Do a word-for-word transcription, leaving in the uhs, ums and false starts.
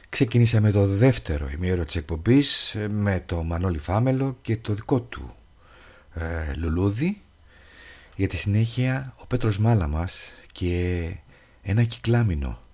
Ξεκίνησα το δεύτερο ημίωρο της εκπομπής με το Μανώλη Φάμελο και το δικό του ε, λουλούδι. Για τη συνέχεια ο Πέτρος Μάλαμας και ένα κυκλάμινο